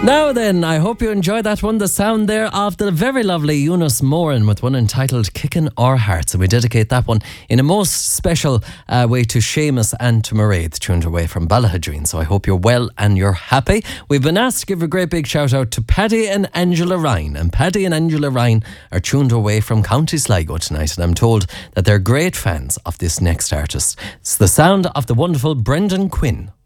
Now then, I hope you enjoyed that one. The sound there of the very lovely Eunice Moran with one entitled Kickin' Our Hearts. And we dedicate that one in a most special way to Seamus and to Mairead, tuned away from Ballahadreen. So I hope you're well and you're happy. We've been asked to give a great big shout out to Paddy and Angela Ryan. And Paddy and Angela Ryan are tuned away from County Sligo tonight. And I'm told that they're great fans of this next artist. It's the sound of the wonderful Brendan Quinn.